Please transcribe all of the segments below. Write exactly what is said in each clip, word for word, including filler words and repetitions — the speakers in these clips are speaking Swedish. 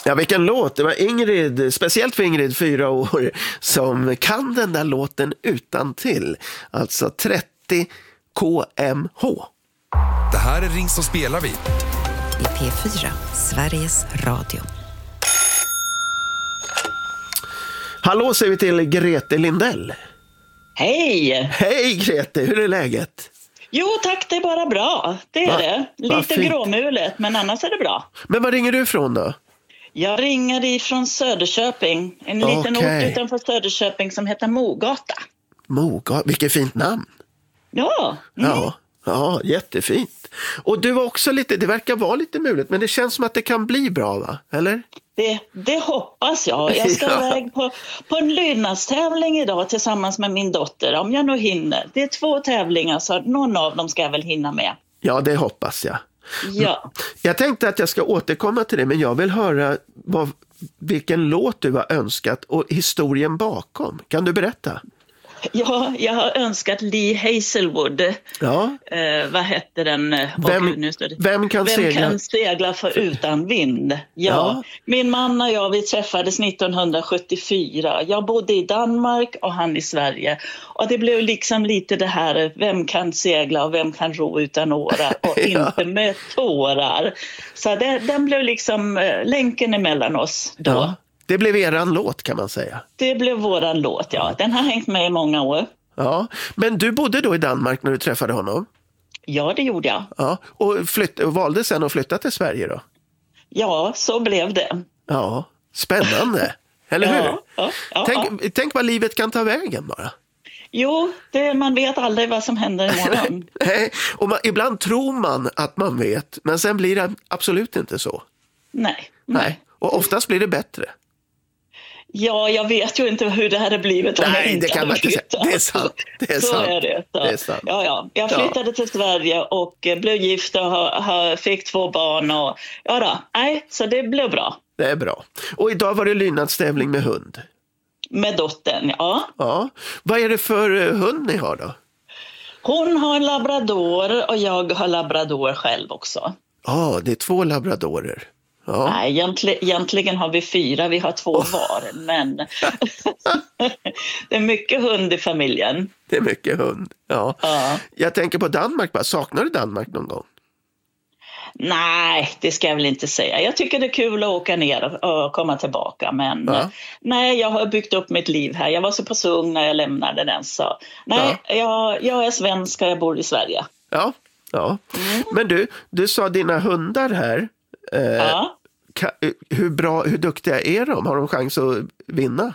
Ja, vilken låt. Det var Ingrid, speciellt för Ingrid, fyra år, som kan den där låten utan till. Alltså trettio kilometer. Det här är Ring som spelar vi. I P fyra, Sveriges Radio. Hallå säger vi till Grete Lindell. Hej! Hej Grete, hur är läget? Jo tack, det är bara bra. Det är Va? det. Lite gråmulet, men annars är det bra. Men var ringer du ifrån då? Jag ringer ifrån Söderköping. En liten Okej. ort utanför Söderköping som heter Mogata. Mogata, vilket fint namn. Ja. Mm. Ja, ja, jättefint. Och du var också lite, det verkar vara lite muligt, men det känns som att det kan bli bra, va? Eller? Det, det hoppas jag. Jag ska Ja. iväg på, på en lydnadstävling idag tillsammans med min dotter, om jag nog hinner. Det är två tävlingar, så någon av dem ska jag väl hinna med. Ja, det hoppas jag. Ja. Jag tänkte att jag ska återkomma till det, men jag vill höra vad, vilken låt du har önskat och historien bakom. Kan du berätta? Ja, jag har önskat Lee Hazelwood. Ja. Eh, vad hette den? Vem, Och nu står det. vem kan Vem segla? kan segla för utan vind? Ja. Ja. Min man och jag, vi träffades nittonhundrasjuttiofyra. Jag bodde i Danmark och han i Sverige. Och det blev liksom lite det här, vem kan segla och vem kan ro utan åra och Ja. inte med tårar. Så det, den blev liksom eh, länken emellan oss då. Ja. Det blev eran låt kan man säga. Det blev våran låt, ja. Den har hängt med i många år. Ja. Men du bodde då i Danmark när du träffade honom? Ja, det gjorde jag. Ja. Och, flytt, och valde sen att flytta till Sverige då? Ja, så blev det. Ja, spännande. Eller hur? Ja, ja, ja, tänk, ja. tänk vad livet kan ta vägen bara. Jo, det, man vet aldrig vad som händer imorgon. Nej, och man, ibland tror man att man vet, men sen blir det absolut inte så. Nej. Nej. Och oftast blir det bättre. Ja, jag vet ju inte hur det hade blivit om jag Nej, inte det kan hade man inte säga. flyttat. Det är sant. Det är så sant. är det. Så. Det är sant. Ja, ja. Jag flyttade Ja. till Sverige och eh, blev gift och ha, ha, fick två barn. Och, ja då. Nej, så det blev bra. Det är bra. Och idag var det lydnadstävling med hund. Med dottern, ja. Ja. Vad är det för eh, hund ni har då? Hon har labrador och jag har labrador själv också. Ja, det är två labradorer. Ja. Nej, egentligen, egentligen har vi fyra, vi har två var, men det är mycket hund i familjen. Det är mycket hund. Ja. Ja. Jag tänker på Danmark bara. Saknar du Danmark någon gång? Nej, det ska jag väl inte säga. Jag tycker det är kul att åka ner och komma tillbaka, men Ja. nej, jag har byggt upp mitt liv här. Jag var så pass ung när jag lämnade den, så nej, Ja. jag, jag är svensk och jag bor i Sverige. Ja. Ja. Men du, du sa dina hundar här. Eh, Ja. ka- hur bra, hur duktiga är de? Har de chans att vinna?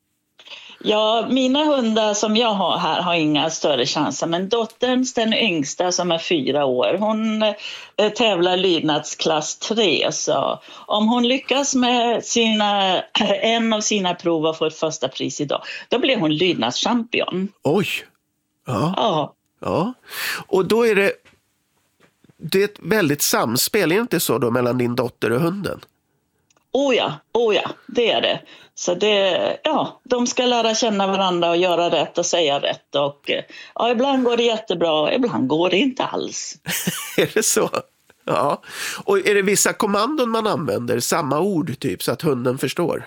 Ja, mina hundar som jag har här har inga större chanser, men dottern, den yngsta som är fyra år, hon eh, tävlar lydnadsklass tre, så om hon lyckas med sina, en av sina prov och får ett första pris idag, då blir hon lydnadschampion. Oj! Ja. Ja. Ja. Och då är det, det är ett väldigt samspel, är det inte så då, mellan din dotter och hunden? Oh ja, oh ja, det är det. Så det, ja, de ska lära känna varandra och göra rätt och säga rätt. Och ja, ibland går det jättebra, ibland går det inte alls. Är det så? Ja. Och är det vissa kommandon man använder, samma ord typ, så att hunden förstår?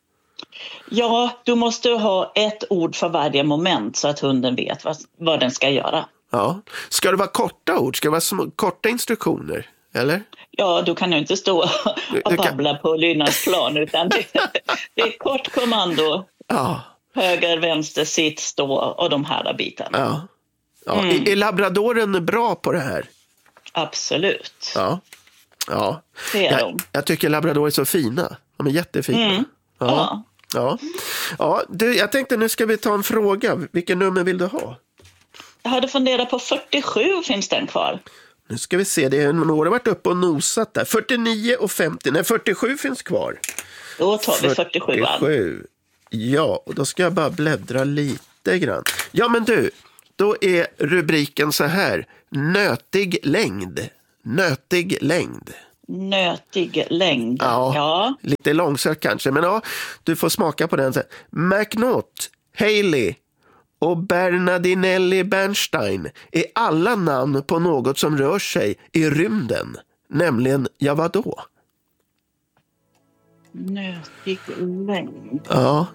Ja, du måste ha ett ord för varje moment så att hunden vet vad, vad den ska göra. Ja. Ska det vara korta ord? Ska det vara små, korta instruktioner? Eller? Ja, du kan ju inte stå och Du kan- babbla på lydnadsplan, utan det, det är kort kommando. Ja. Höger, vänster, sitt, stå och de här bitarna. Ja. Ja. Är, är labradoren bra på det här? Absolut. Ja. Ja. Det är Jag, de. jag tycker labradorer är så fina. De är jättefina. Mm. Ja. Ja. Ja. Ja. Du, jag tänkte nu ska vi ta en fråga. Vilken nummer vill du ha? Jag hade funderat på fyrtiosju, finns den kvar? Nu ska vi se, det är några varit uppe och nosat där. fyrtionio och femtio, nej fyrtiosju finns kvar. Då tar vi fyrtiosju. fyrtiosju. Ja, och då ska jag bara bläddra lite grann. Ja men du, då är rubriken så här. Nötig längd. Nötig längd. Nötig längd. Ja, Ja. lite långsökt kanske, men ja, du får smaka på den sen. McNaught, Haley och Bernardinelli Bernstein är alla namn på något som rör sig i rymden. Nämligen, ja vadå? Nötig längd. Ja.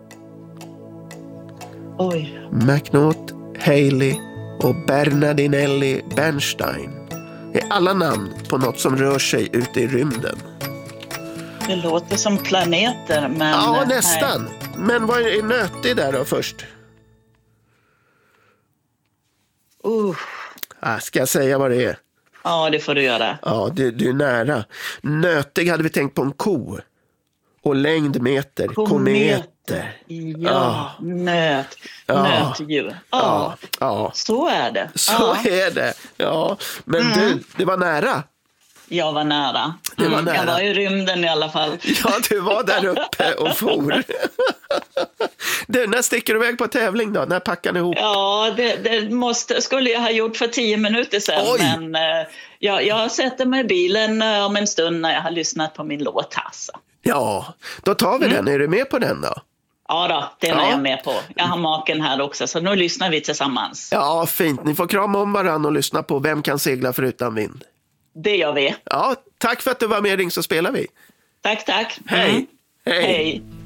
Oj. McNaught, Haley och Bernardinelli Bernstein är alla namn på något som rör sig ute i rymden. Det låter som planeter, men... Ja, nästan. Nej. Men vad är nötig där då först? Uh. Ah, ska jag säga vad det är? Ja, det får du göra. Ja, du, du är nära. Nötig hade vi tänkt på en ko. Och längdmeter, kometer. Ja, Ja. nöt. Ja. Nötdjur. Ja. Ja, ja. Så är det. Så Ja. är det. Ja, men Mm. du, det var nära. Jag var nära. Det var Mm, nära. Jag var i rymden i alla fall. Ja, du var där uppe och for. Du, när sticker du iväg på tävling då? När packar ni ihop? Ja, det, det måste, skulle jag ha gjort för tio minuter sedan. Oj. Men eh, jag, jag sätter mig i bilen eh, om en stund när jag har lyssnat på min låt. Alltså. Ja, då tar vi den. Är du med på den då? Ja då, den Ja. är jag med på. Jag har maken här också, så nu lyssnar vi tillsammans. Ja, fint. Ni får krama om varann och lyssna på Vem kan segla förutan vind? Det gör vi. Ja, tack för att du var med, Ring så spelar vi. Tack, tack. Hej. Mm. Hej. Hej.